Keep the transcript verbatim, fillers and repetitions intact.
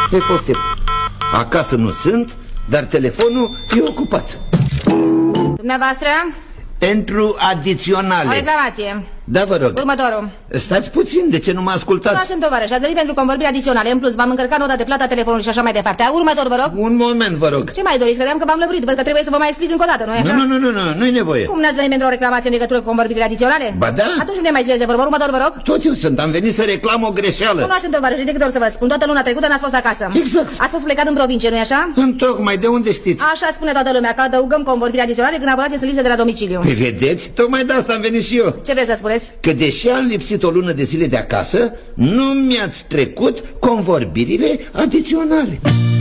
Păi poftim. Acasă nu sunt, dar telefonul e ocupat. Dumneavoastră? Pentru adiționale. O reclamație. Da, vă rog. Următorul. Stați puțin, de ce nu mă ascultați? Nu sunt tovarăș, ați venit pentru convorbiri adiționale. În plus, v-am încărcat nota de plată a telefonului și așa mai departe. Următor, vă rog. Un moment, vă rog. Ce mai doriți? Credeam că v-am lămurit. Văd că trebuie să vă mai explic încă o dată, nu-i așa? Nu, nu, nu, nu, nu-i nevoie. Cum n-ați venit pentru o reclamație în legătură cu convorbirile adiționale? Ba da. Atunci unde mai ziceți de vorbă? Următor, vă rog. Tot eu sunt, am venit să reclam o greșeală. Nu, nu sunt tovarăș, de câte ori să vă spun. Toată luna trecută n-ați fost acasă. Exact. Ați fost plecat în provincie, nu-i așa? Întocmai, de unde știți? Așa spune toată lumea, că adăugăm convorbiri adiționale când abonații sunt lipse de la domiciliu. Păi vedeți? Tocmai de asta am venit și eu. Ce vreți să spuneți? Că deși am lipsit o lună de zile de acasă, nu mi-ați trecut convorbirile adiționale.